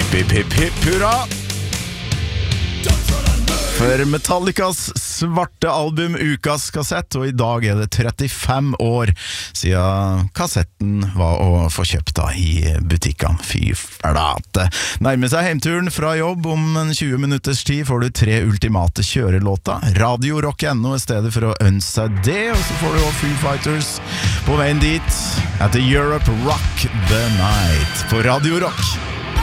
Hipp, hipp, hipp, hipp, hurra! For Metallicas svarte album Ukas kassett, og i dag er det 35 år siden kassetten var å få kjøpt da i butikkene. Fy flate! Nærmer seg heimturen fra jobb om en 20 minutters tid får du 3 ultimate kjørelåter. Radio Rock.no er stedet for å ønske seg det, og så får du også Foo Fighters på veien dit etter Europe Rock the Night på Radio Rock.